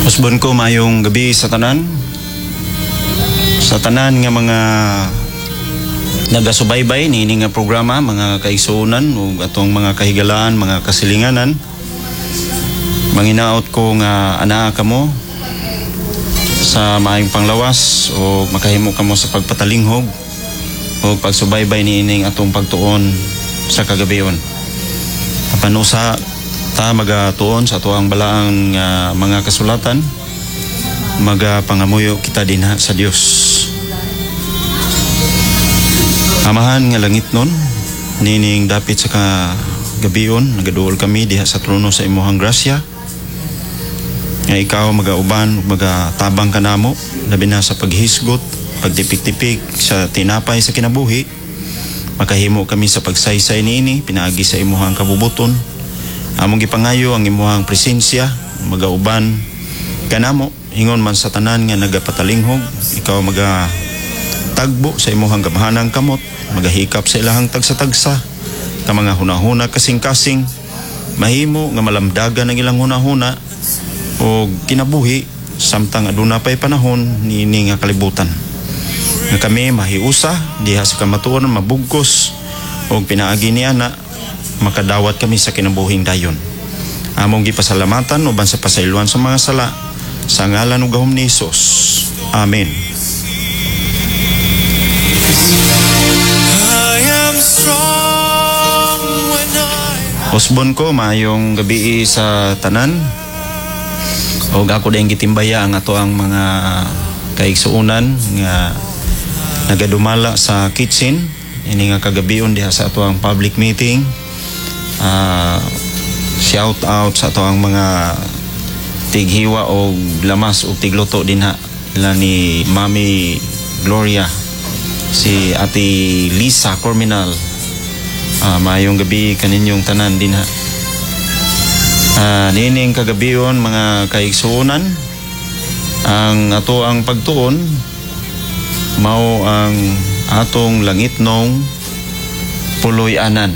Usbon ko mayong gabi sa tanan. Sa tanan nga mga nagasubaybay niini nga programa, mga kaigsuonan ug atong mga kahigalaan, mga kasilinganan. Manginaot ko nga anaa kamo sa maayong panglawas o makahimo kamo sa pagpatalinghog o pagsubaybay niining atong pagtuon sa kagabion. Apan usa ta magatuon sa tuang balaang mga kasulatan, magapangamuyo kita dinha sa Dios. Amahan nga langit nun, nining dapit sa kagabion, nagaduol kami diha sa trono sa imuhang grasya. Nga ikaw magauban, magatabang ka namo, labi na sa paghisgot, pagtipik-tipik sa tinapay sa kinabuhi. Makahimo kami sa pagsaysay niini, pinaagi sa imuhang kabubuton. Among gipangayo ang imuhang presensya, magauban kanamo, ingon man sa tanan nga nagapatalinghog, ikaw magatagbo sa imuhang gamhanang kamot, magahikap sa ilahang tagsa-tagsa, ka mga hunahuna kasing-kasing, mahimo nga malamdagan ang ilang hunahuna o kinabuhi, samtang aduna pa'y panahon niini nga kalibutan. Nga kami mahiusa, diha sa kamatuan mabugkos, o pinaagi niya na makadawat kami sa kinabuhing dayon. Among gipasalamatan uban sa pasayloan sa mga sala, sa ngalan ug gahom ni Hesus. Amen. Usbon ko mayong gabi sa tanan. Og ako din gitimbaya ang ato ang mga kaigsuonan nga nagadumala sa kitchen ini nga kagabion diha sa ato ang public meeting. Shout out sa ato ang mga tighiwa o lamas o tigluto din ha ila ni Mami Gloria, si Ate Lisa Corminal. Mayong gabi kaninyong tanan din ha. Nining kagabion mga kaigsuonan, ang ato ang pagtuon mao ang atong langitnong puloy-anan.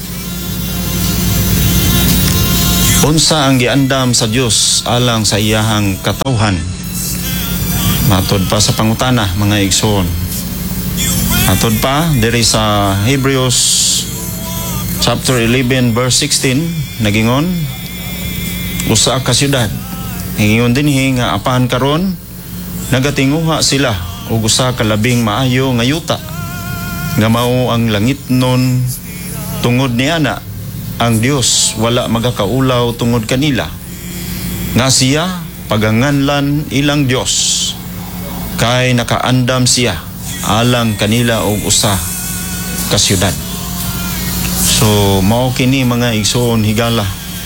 Unsa ang giandam sa Dios alang sa iyahang katawhan? Matod pa sa pangutana mga igsoon. Matod pa diri sa Hebrews chapter 11 verse 16 nagingon, usa ka syudad hingingon dinhi nga apan karon nagatinguha sila og usa ka labing maayo nga yuta nga mao ang langitnon. Tungod niana ang Dios wala magakaulaw tungod kanila, nga siya paganganlan ilang Dios, kay nakaandam siya alang kanila og usa ka syudad. So mao kini mga igsoon higala,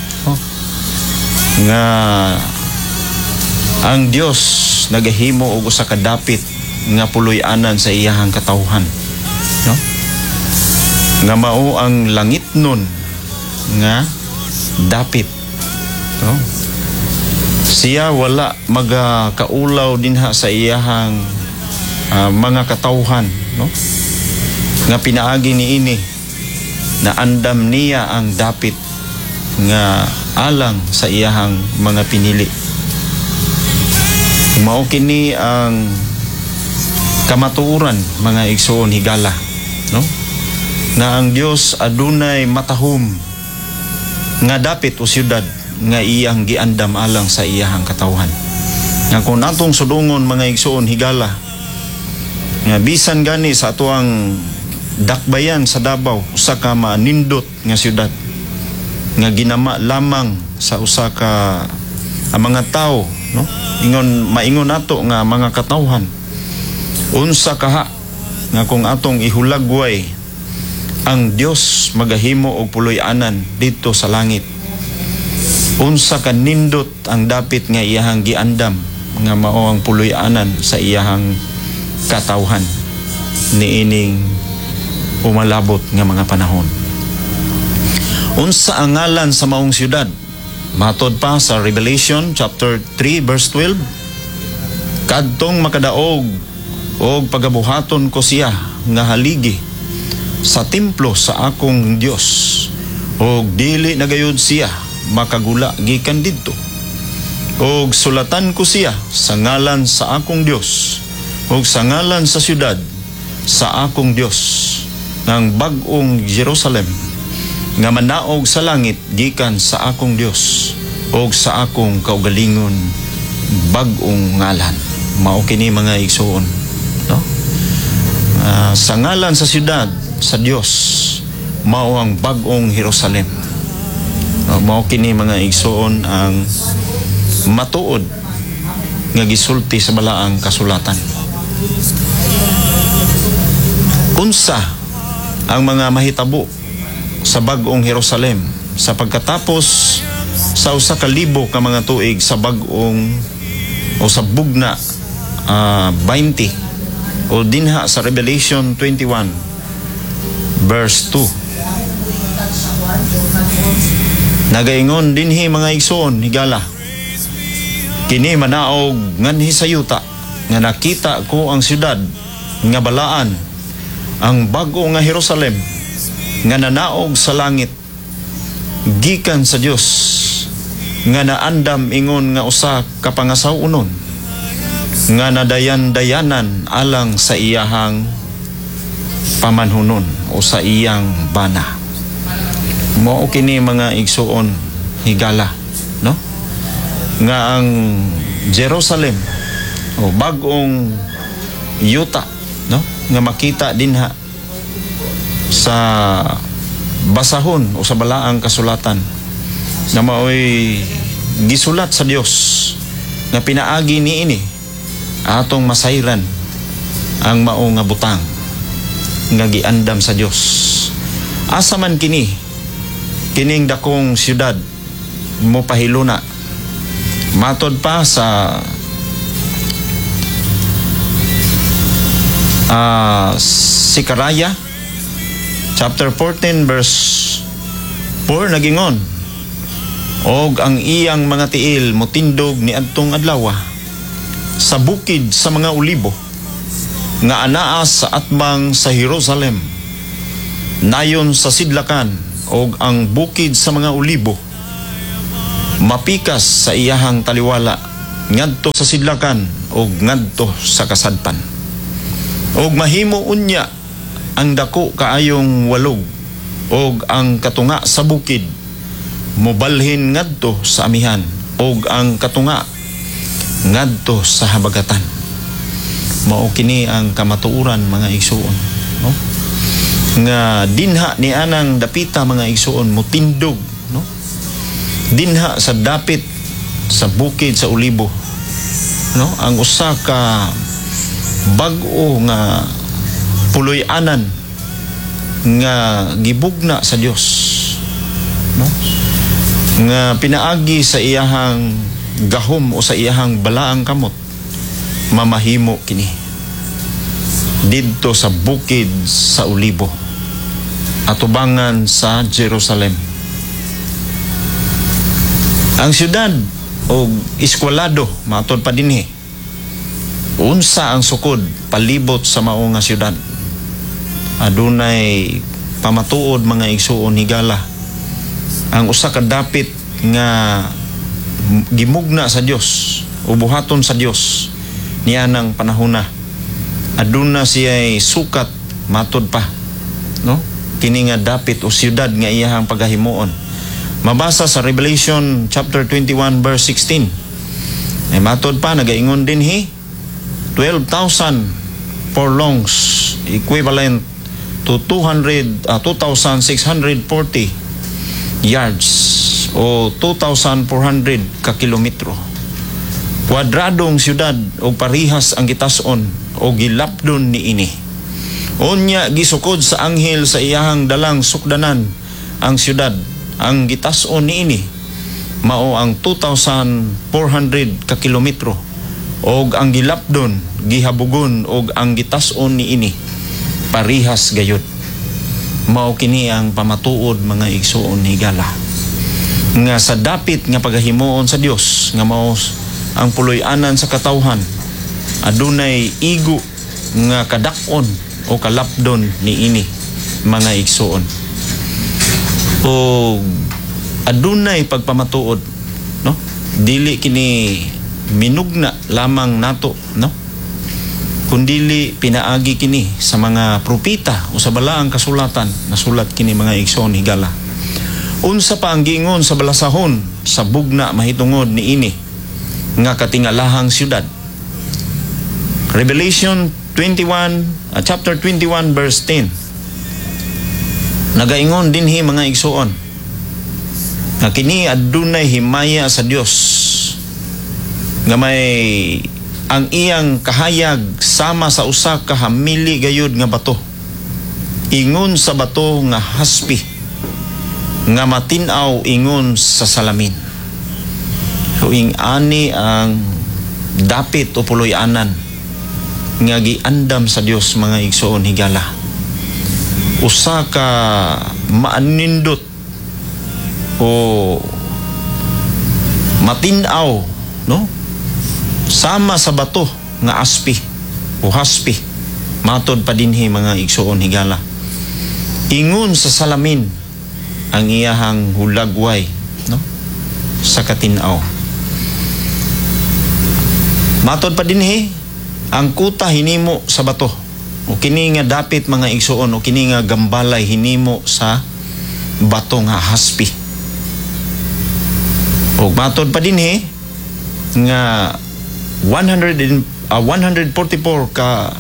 nga ang Dios nagahimo og usa ka dapit nga puloy-anan sa iyahang katawhan, no? Nga mao ang langitnon nga dapit, no? Siya wala magakaulaw dinha sa iyahang mga katawhan, no? Nga pinaagi niini na andam niya ang dapit nga alang sa iyahang mga pinili. Mao kini ang kamatuoran mga igsoon higala, no? Na ang Dios adunay matahom nga dapit o syudad nga iyang giandam alang sa iyahang katawhan. Nga kung natong sudungon mga igsoon higala, nga bisan gani sa atuang dakbayan sa Davao, usa ka manindot nga syudad nga ginama lamang sa usa ka mga tao, no? Maingon nato nga mga katawhan. Unsa kaha nga kung atong ihulagway ang Dios magahimo og puloy-anan dito sa langit. Unsa ka nindot ang dapit nga iyahang giandam nga mao ang puloy-anan sa iyahang katawhan niining umalabot nga mga panahon. Unsa ang ngalan sa maong syudad? Matod pa sa Revelation chapter 3 verse 12, kadtong makadaog og pagabuhaton ko siya nga haligi sa templo sa akong Dios, og dili na gayud siya makagula gikan didto. Og sulatan ko siya sa ngalan sa akong Dios, og sa ngalan sa syudad sa akong Dios, ng bag-ong Jerusalem, nga manaog sa langit gikan sa akong Dios, og sa akong kaugalingon bag-ong ngalan. Mao kini mga igsoon, no? Sa ngalan sa syudad sa Dios, mao ang bag-ong Jerusalem. Mao kini mga igsoon ang matuod nga gisulti sa balaang kasulatan. Unsa ang mga mahitabo sa bag-ong Jerusalem sa pagkatapos sa 1,000 ka mga tuig sa bag-ong o sa bugna 20 o dinha sa Revelation 21 verse 2. Nagaingon dinhi mga igsoon higala, kini manaog nganhi sa yuta nga nakita ko ang syudad nga balaan, ang bag-o nga Jerusalem nga nanaog sa langit gikan sa Dios, nga naandam ingon nga usa ka pangasawunon, nga nadayan-dayanan alang sa iyahang pamanhunon o sa iyang bana. Mao kini mga igsoon higala, no? Nga ang Jerusalem o bag-ong yuta, no? Nga makita dinha sa basahon o sa balaang kasulatan na maoy gisulat sa Dios nga pinaagi niini atong masayran ang mao nga butang nga giandam sa Dios. Asa man kining dakong syudad mo pahiluna, matod pa sa Sikaraya chapter 14 verse 4 nagingon, og ang iyang mga tiil motindog ni adtong adlaw sa bukid sa mga ulibo nga anaa sa atbang sa Jerusalem, nayon sa sidlakan, og ang bukid sa mga ulibo mapikas sa iyahang taliwala ngadto sa sidlakan og ngadto sa kasadpan, og mahimo unya ang dako kaayong walog, og ang katunga sa bukid mobalhin ngadto sa amihan, og ang katunga ngadto sa habagatan. Mao kini ang kamatuoran mga igsoon, no? Nga dinha ni anang dapita mga igsoon motindog, no? Dinha sa dapit sa bukid sa ulibo, no? Ang usa ka bag-o nga puloy-anan nga gibugna sa Dios, no? Nga pinaagi sa iyahang gahom o sa iyahang balaang kamot, mamahimo kini didto sa bukid sa ulibo atubangan sa Jerusalem. Ang syudad o eskwelado matod pa dinhi, unsa ang sukod palibot sa mao nga syudad. Adunay pamatuod mga igsoon higala, ang usa ka dapit nga gimugna sa Dios o buhaton sa Dios niya ng panahona, aduna siya'y sukat matod pa, no? Kini nga dapit o siyudad nga iyahang pagahimuon. Mabasa sa Revelation chapter 21 verse 16. Matod pa nagaingon dinhi 12,000 furlongs equivalent to 2,640 yards o 2,400 ka kilometro. Kwadradong siyudad o parihas ang gitason o gilapdon ni ini. Unya gisukod sa anghel sa iyahang dalang sukdanan ang siyudad, ang gitason ni ini mao ang 2,400 ka kilometro, og ang gilapdon gihabugon og ang gitason ni ini parihas gayud. Mao kini ang pamatuod mga igsoon higala, nga sa dapit nga pagahimuon sa Dios nga mao ang puloy-anan sa katawhan, adunay igo nga kadakon o kalapdon ni ini mga igsoon, o adunay pagpamatuod, no? dili kini minugna lamang nato, no? Kundili pinaagi kini sa mga propita o sa balaang kasulatan nasulat kini mga igsoon higala. Unsa pa ang giingon sa balasahon sa bugna mahitungod ni ini nga katingalahang syudad. Revelation chapter 21 verse 10. Nagaingon dinhi mga igsoon nga kini adunay himaya sa Dios nga may ang iyang kahayag sama sa usa ka hamili gayud nga bato. Ingon sa bato nga haspi nga matin-aw ingon sa salamin. So ani ang dapit o puloy-anan nga giandam sa Dios mga igsoon higala. Usa ka maanindot o matin-aw, no? Sama sa bato nga aspi o haspi. Matod pa dinhi mga igsoon higala. Ingon sa salamin ang iyahang hulagway, no? Sa katinaw. Matod pa dinhi ang kuta hinimo sa bato. O kini nga dapit mga igsoon o kini nga gambalay hinimo sa bato nga haspi. O matod pa dinhi nga 144 ka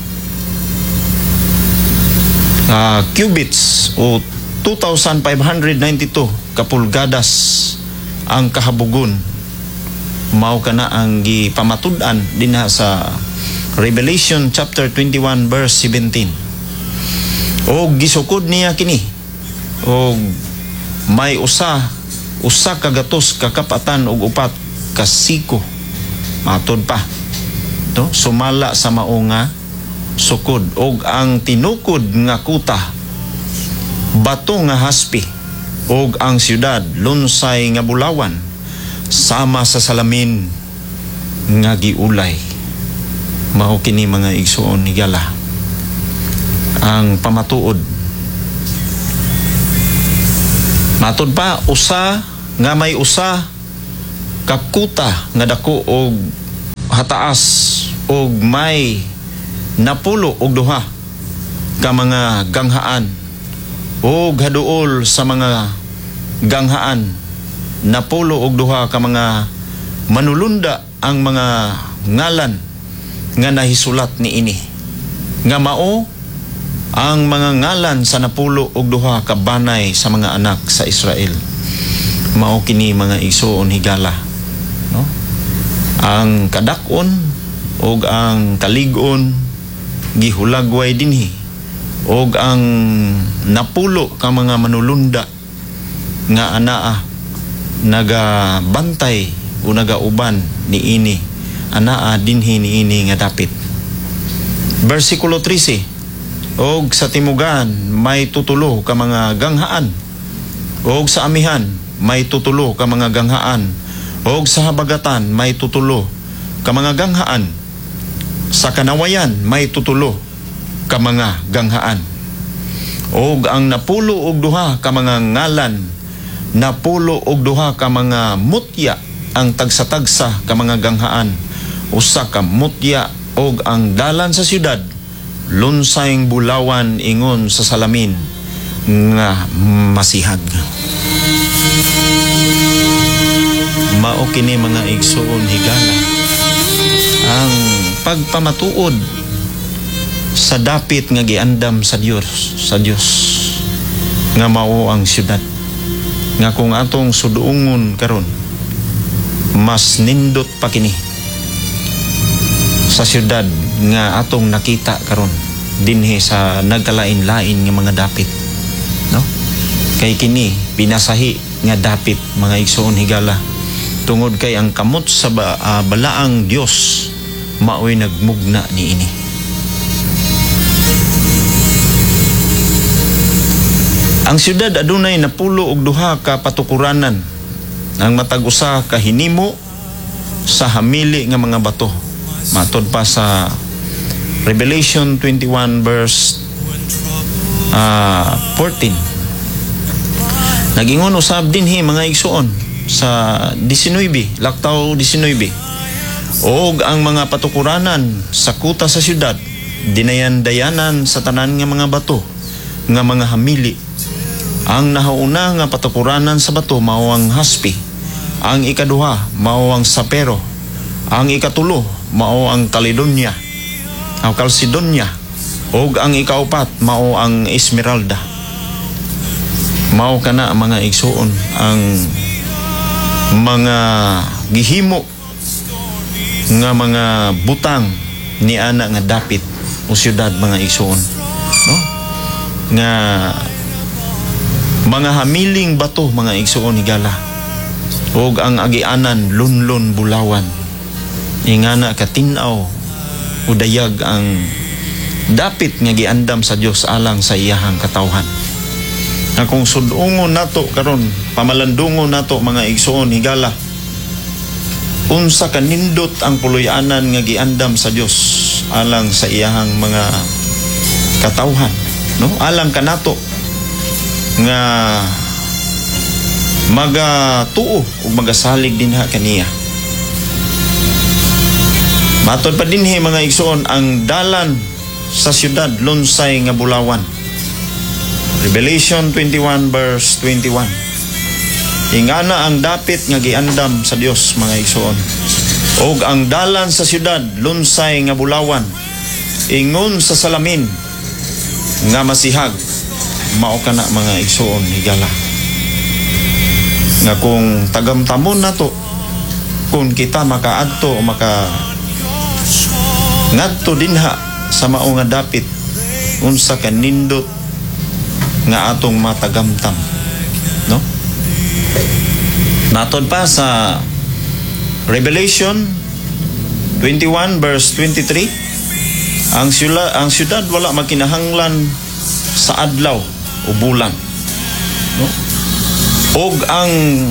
cubits o 2,592 ka pulgadas ang kahabugon. Mao kana ang gipamatud-an dinha sa Revelation chapter 21 verse 17. O gisukod niya kini o may usa ka gatos kakapatan og upat ka siko. Matod pa, no? Sumala sa mao nga sukod og ang tinukod nga kuta bato nga haspi og ang syudad lunsay nga bulawan sama sa salamin nga giulay. Mao kini mga igsoon higala ang pamatuod. Matod pa, usa nga may usa kakuta nga dako og hataas og may napulo og duha ka mga ganghaan og haduol sa mga ganghaan napulo og duha ka mga manulunda ang mga ngalan nga nahisulat ni ini nga mao ang mga ngalan sa napulo og duha ka banay sa mga anak sa Israel. Mao kini mga igsoon higala, no? Ang kadakon og ang kalig-on gihulagway dinhi og ang napulo ka mga manulunda nga anaa nagabantay o nagauban ni ini anaa dinhi ni ini nga dapit. Versikulo 13. Og sa timugan may tutulo ka mga ganghaan og sa amihan may tutulo ka mga ganghaan og sa habagatan may tutulo ka mga ganghaan. Sa kanawayan may tutulo ka mga ganghaan. Og ang napulo og duha ka mga ngalan, napulo og duha ka mga mutya ang tagsa-tagsa ka mga ganghaan. Usa ka mutya og ang dalan sa syudad lunsayng bulawan ingon sa salamin nga masihag. Mao kini mga igsoon higala ang pagpamatuod sa dapit nga giandam sa Dios nga mao ang syudad nga kung atong suduungon karon mas nindot pa kini sa syudad nga atong nakita karon dinhi sa nagkalain-lain nga mga dapit, no? Kay kini pinasahi nga dapit mga igsoon higala tungod kay ang kamot sa balaang Dios maoy nagmugna ni ini. Ang syudad adunay napulo og duha ka patukuranan ang matag usa ka hinimo sa hamili nga mga bato. Matod pa sa Revelation 21 verse 14. Nagingon usab dinhi mga igsoon sa 19, Laktaw 19. Og ang mga patukuranan sa kuta sa syudad, dinayan-dayanan sa tanan nga mga bato, nga mga hamili. Ang nahauna nga patukuranan sa bato mao ang haspi, ang ikaduha mao ang sapero, ang ikatulo mao ang kalidonya, ang kalsidonya, og ang ikaupat mao ang esmeralda. Mao kana mga igsuon ang mga gihimo nga mga butang ni ana nga dapit o syudad, mga igsuon, no? Nga mga hamiling bato, mga igsuon higala, og ang agianan lunlon bulawan. Ingana katinaw udayag ang dapit nga giandam sa Dios alang sa iyahang katawhan. Na kung sudungon nato karon, pamalandungon nato mga igsuon higala, unsa kanindot ang puloy-anan nga giandam sa Dios alang sa iyahang mga katawhan, no? Alang kanato nga magatuo ug magasalig dinha kaniya. Matod pa dinhi mga igsuon, ang dalan sa syudad lunsay nga bulawan. Revelation 21 verse 21. Ingana ang dapit nga giandam sa Dios, mga igsuon. Og ang dalan sa syudad lunsay nga bulawan, ingon sa salamin nga masihag. Mao kana mga igsuon higala, nga kung tagamtamon nato, kung kita makaadto o maka ngadto dinha sa mao nga dapit, unsa kanindot nga atong matagamtam, no? Natod pa sa Revelation 21 verse 23, ang syudad wala makinahanglan sa adlaw o bulan, no? Og ang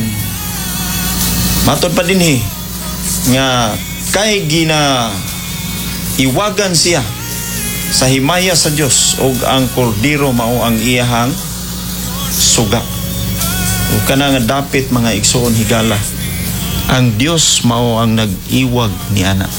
matod pa dinhi nga kay gina iwagan siya sa himaya sa Dios, og ang kordero mao ang iyahang suga. O kana nga dapit mga igsoon higala, ang Dios mao ang nag-iwag ni ana.